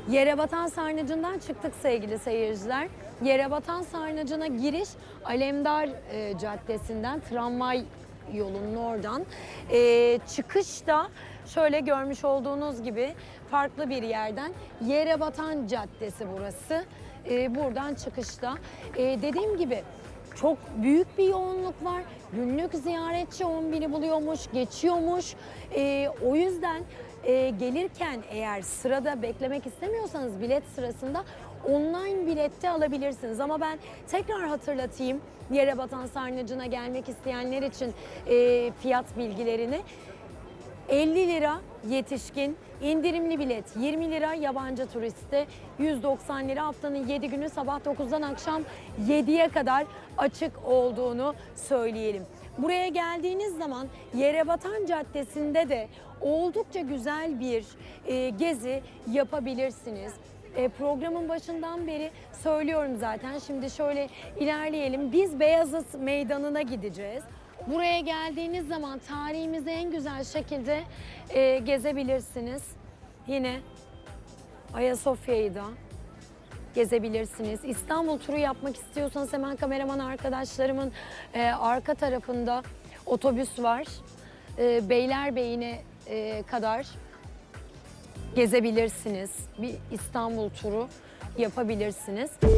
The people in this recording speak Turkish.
Yerebatan Sarnıcı'ndan çıktık sevgili seyirciler. Yerebatan Sarnıcı'na giriş Alemdar Caddesi'nden, tramvay yolunun oradan. Çıkış da şöyle görmüş olduğunuz gibi farklı bir yerden. Yerebatan Caddesi burası. Buradan çıkışta. Dediğim gibi çok büyük bir yoğunluk var. Günlük ziyaretçi 10.000'i buluyormuş, geçiyormuş. O yüzden gelirken eğer sırada beklemek istemiyorsanız bilet sırasında online bilette alabilirsiniz. Ama ben tekrar hatırlatayım Yerebatan Sarnıcı'na gelmek isteyenler için fiyat bilgilerini. 50 lira yetişkin, indirimli bilet 20 lira, yabancı turiste 190 lira. Haftanın 7 günü sabah 9'dan akşam 7'ye kadar açık olduğunu söyleyelim. Buraya geldiğiniz zaman Yerebatan Caddesi'nde de oldukça güzel bir gezi yapabilirsiniz. Programın başından beri söylüyorum zaten. Şimdi şöyle ilerleyelim. Biz Beyazıt Meydanı'na gideceğiz. Buraya geldiğiniz zaman tarihimizi en güzel şekilde gezebilirsiniz. Yine Ayasofya'yı da gezebilirsiniz. İstanbul turu yapmak istiyorsanız hemen kameraman arkadaşlarımın arka tarafında otobüs var. Beylerbeyi'ne kadar gezebilirsiniz. Bir İstanbul turu yapabilirsiniz.